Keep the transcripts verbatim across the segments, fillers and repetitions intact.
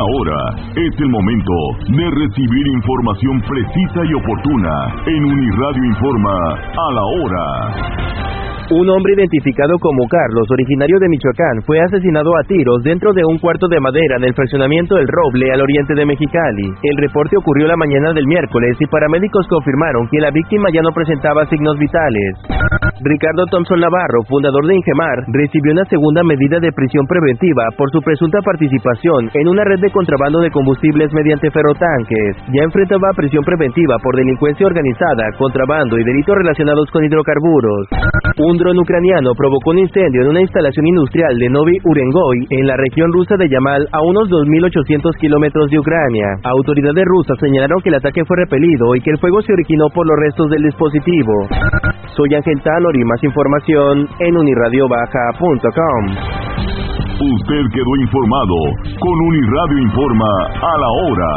ahora es el momento de recibir información precisa y oportuna en Uniradio Informa a la hora. Un hombre identificado como Carlos, originario de Michoacán, fue asesinado a tiros dentro de un cuarto de madera en el fraccionamiento El Roble, al oriente de Mexicali. El reporte ocurrió la mañana del miércoles y paramédicos confirmaron que la víctima ya no presentaba signos vitales. Ricardo Thompson Navarro, fundador de Ingemar, recibió una segunda medida de prisión preventiva por su presunta participación en una red de contrabando de combustibles mediante ferrotanques. Ya enfrentaba prisión preventiva por delincuencia organizada, contrabando y delitos relacionados con hidrocarburos. Un dron ucraniano provocó un incendio en una instalación industrial de Novi Urengoy, en la región rusa de Yamal, a unos dos mil ochocientos kilómetros de Ucrania. Autoridades rusas señalaron que el ataque fue repelido y que el fuego se originó por los restos del dispositivo. Soy Ángel Tanor y más información en uniradio baja punto com. Usted quedó informado con Uniradio Informa a la hora.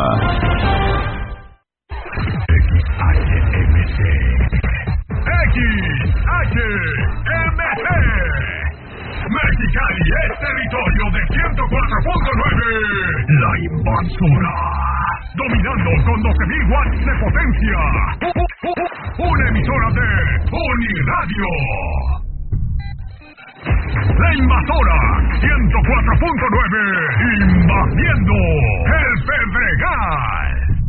X H M C X H M C Mexicali es territorio de ciento cuatro punto nueve. La invasora, dominando con doce mil watts de potencia. Una emisora de Uniradio. La invasora, ciento cuatro punto nueve, invadiendo el Pedregal.